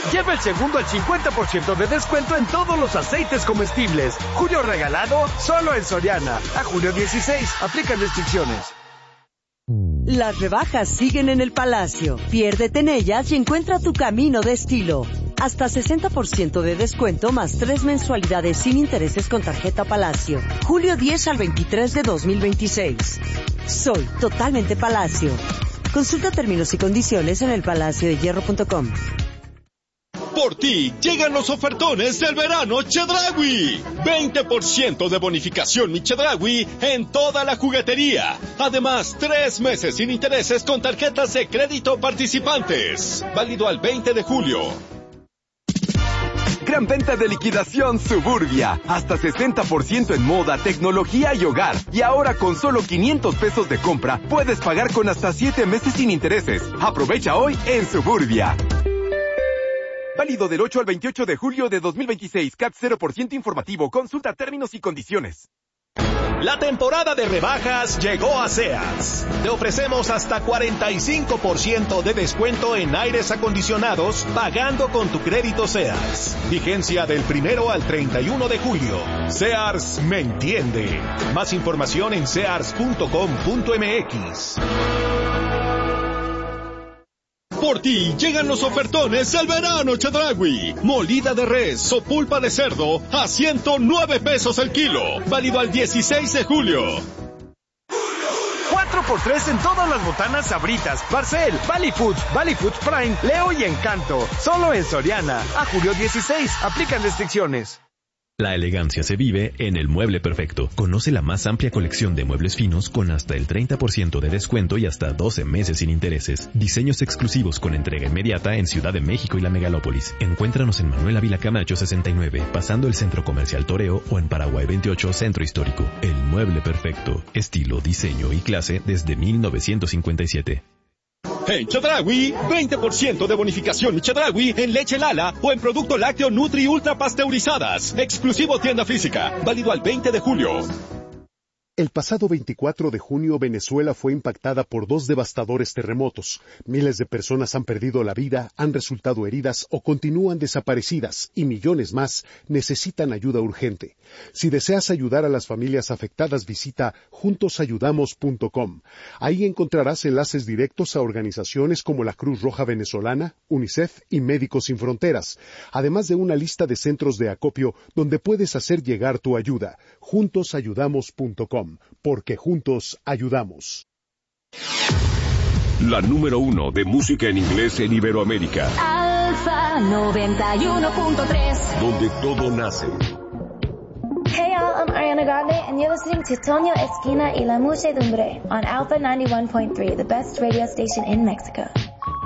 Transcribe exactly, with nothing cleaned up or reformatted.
Lleva el segundo al cincuenta por ciento de descuento en todos los aceites comestibles. Julio regalado solo en Soriana. A julio dieciséis. Aplican restricciones. Las rebajas siguen en el Palacio. Piérdete en ellas y encuentra tu camino de estilo. Hasta sesenta por ciento de descuento más tres mensualidades sin intereses con tarjeta Palacio. Julio diez al veintitrés de dos mil veintiséis. Soy totalmente Palacio. Consulta términos y condiciones en el palacio de hierro punto com. Por ti llegan los ofertones del verano Chedraui. veinte por ciento de bonificación mi Chedraui en toda la juguetería. Además, tres meses sin intereses con tarjetas de crédito participantes. Válido al veinte de julio. Gran venta de liquidación Suburbia. Hasta sesenta por ciento en moda, tecnología y hogar. Y ahora con solo quinientos pesos de compra, puedes pagar con hasta siete meses sin intereses. Aprovecha hoy en Suburbia. Válido del ocho al veintiocho de julio de dos mil veintiséis. C A T cero por ciento informativo. Consulta términos y condiciones. La temporada de rebajas llegó a Sears. Te ofrecemos hasta cuarenta y cinco por ciento de descuento en aires acondicionados pagando con tu crédito Sears. Vigencia del primero al treinta y uno de julio. Sears me entiende. Más información en sears punto com punto m x. Por ti llegan los ofertones del verano Chedraui. Molida de res o pulpa de cerdo a ciento nueve pesos el kilo. Válido al dieciséis de julio. cuatro por tres en todas las botanas Sabritas, Barcel, Valley Foods, Valley Foods Prime, Leo y Encanto. Solo en Soriana. A julio dieciséis. Aplican restricciones. La elegancia se vive en El Mueble Perfecto. Conoce la más amplia colección de muebles finos con hasta el treinta por ciento de descuento y hasta doce meses sin intereses. Diseños exclusivos con entrega inmediata en Ciudad de México y la Megalópolis. Encuéntranos en Manuel Ávila Camacho sesenta y nueve, pasando el Centro Comercial Toreo, o en Paraguay veintiocho, Centro Histórico. El Mueble Perfecto. Estilo, diseño y clase desde mil novecientos cincuenta y siete. En Chedraui, veinte por ciento de bonificación Chedraui en leche Lala o en producto lácteo Nutri Ultra pasteurizadas. Exclusivo tienda física. Válido al veinte de julio. El pasado veinticuatro de junio, Venezuela fue impactada por dos devastadores terremotos. Miles de personas han perdido la vida, han resultado heridas o continúan desaparecidas, y millones más necesitan ayuda urgente. Si deseas ayudar a las familias afectadas, visita juntos ayudamos punto com. Ahí encontrarás enlaces directos a organizaciones como la Cruz Roja Venezolana, UNICEF y Médicos Sin Fronteras, además de una lista de centros de acopio donde puedes hacer llegar tu ayuda. juntos ayudamos punto com. Porque juntos ayudamos. La número uno de música en inglés en Iberoamérica. Alfa noventa y uno punto tres. Donde todo nace. Hey y'all, I'm Ariana Grande and you're listening to Toño Esquina y La Muchedumbre on Alpha ninety-one point three, the best radio station in Mexico.